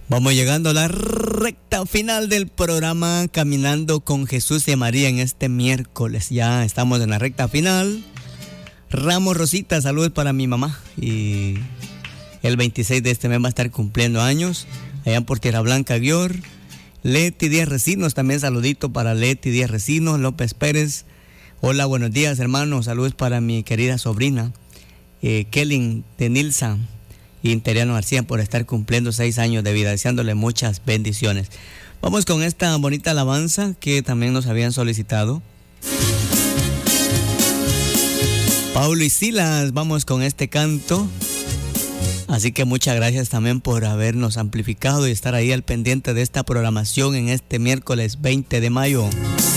Vamos llegando a la recta final del programa Caminando con Jesús y María en este miércoles. Ya estamos en la recta final. Ramos Rosita, saludos para mi mamá. Y el 26 de este mes va a estar cumpliendo años. Allá por Tierra Blanca, Guior. Leti Díaz Recinos, también saludito para Leti Díaz Recinos. López Pérez. Hola, buenos días, hermanos. Saludos para mi querida sobrina, Kelly de Nilsa. Y Interiano García por estar cumpliendo 6 años de vida, deseándole muchas bendiciones. Vamos con esta bonita alabanza que también nos habían solicitado Paulo y Silas. Vamos con este canto. Así que muchas gracias también por habernos amplificado y estar ahí al pendiente de esta programación en este miércoles 20 de mayo.